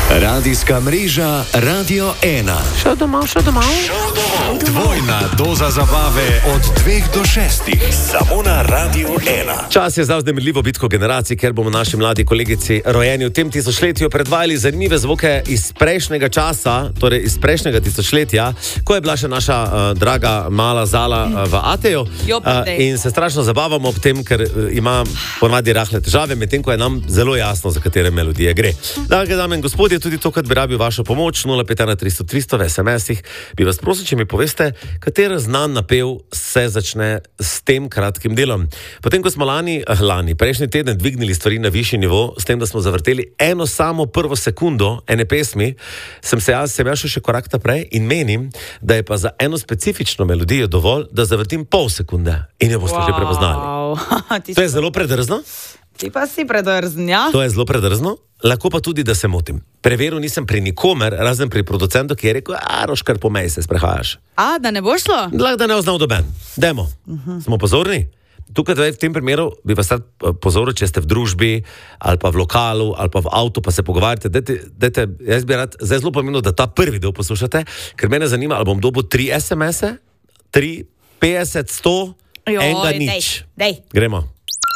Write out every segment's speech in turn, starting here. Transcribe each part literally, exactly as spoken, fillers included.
Radijska mreža Radio ena. Šel domov, šel domov. Dvojna doza zabave od dveh do šestih. Samo na Radio ena. Čas je za vznemirljivo bitko generacij, ker bomo naši mladi kolegici rojeni v tem tisočletju predvajali zanimive zvoke iz prejšnjega časa, torej iz prejšnjega tisočletja, ko je bila še naša uh, draga mala Zala uh, v Ateju. Uh, in se strašno zabavamo ob tem, ker uh, ima ponavadi rahle težave, medtem ko je nam zelo jasno, za katere melodije gre. Drage dame in gospodje, tudi to, kad bi rabil vašo pomoč, nula pet ena tristo tristo v es em esih, bi vas prosil, če mi poveste, katera znan napev se začne s tem kratkim delom. Potem, ko smo lani, lani, prejšnji teden dvignili stvari na višji nivo, s tem, da smo zavrteli eno samo prvo sekundo ene pesmi, sem se jaz, sem jaz šel še korak naprej in menim, da je pa za eno specifično melodijo dovolj, da zavrtim pol sekunde in jo boste wow. že prepoznali. To je zelo predrzno. Ti pa si predrzen, ja? To je zelo predrzno, lahko pa tudi, da se motim. Preveril nisem pri nikomer, razen pri producentu, ki je rekel, a, Roškar, pomej se, sprehajaš. A, da ne bo šlo? Lahko, da ne oznal doben. Dajmo. Uh-huh. Smo pozorni? Tukaj v tem primeru bi vas sad pozoril, če ste v družbi, ali pa v lokalu, ali pa v avtu, pa se pogovarjate. Dajte, dajte, jaz bi rad, zdaj zelo pomembno, da ta prvi del poslušate, ker mene zanima, ali bom dobil tri es em ese, tri, petdeset, sto, enega nič. Dej, dej. Gremo.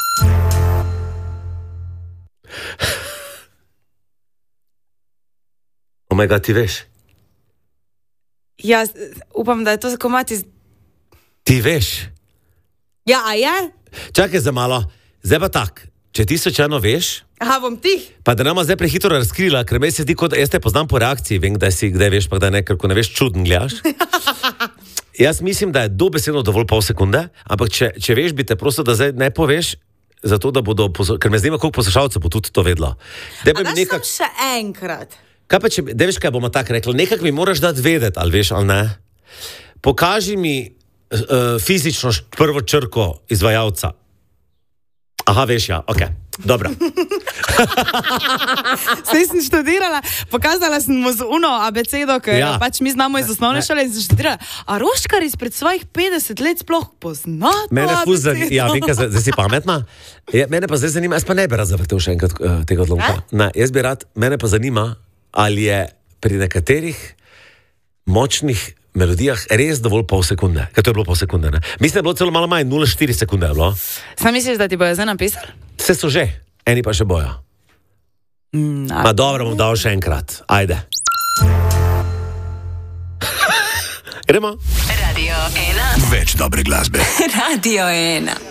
Omega, ti veš? Ja, upam, da je to komad iz... Ti veš? Ja, a je? Čakaj za malo, zdaj pa tak, če ti sočano veš... Aha, bom ti? Pa da nama zdaj prehitro razkrila, ker me se zdi, kot jaz te poznam po reakciji, vem, kdaj si, kdaj veš, pa kdaj ne, ker ko ne veš, čuden gledaš. Jaz mislim, da je dobesedno dovolj pol sekunde, ampak če, če veš, bi te prosil, da zdaj ne poveš, zato da bodo, ker me zanima, koliko poslušalcev bo tudi to vedlo. A daš nekak... sam še enkrat? Kaj pa če, da veš, kaj bomo tako rekli, nekak mi moraš dati vedeti, ali veš, ali ne. Pokaži mi uh, fizično prvo črko izvajalca. Aha, veš, ja, ok, dobro. Saj sem študirala, pokazala sem mu z uno abecedo, ker ja. pač mi znamo iz osnovne šole in sem študirala. A Roškar izpred svojih petdeset let sploh pozna to mene fuz abecedo? Ja, vem, kaj, zdaj si pametna. Ja, mene pa zdaj zanima, jaz pa ne bi rad zavrtel še enkrat uh, tega odlomka. Ne, jaz bi rad, mene pa zanima, ali je pri nekaterih močnih melodijah res dovolj pol sekunde. Kaj to je bilo pol sekunde, ne? Mislim, da je bilo celo malo manj, nula štiri sekunde je bilo. Sam misliš, da ti bojo zdaj napisali? Vse so že, eni pa še bojo. Mm, Ma dobro, bom dal še enkrat. Ajde. Gremo? Radio ena. Več dobre glasbe. Radio ena.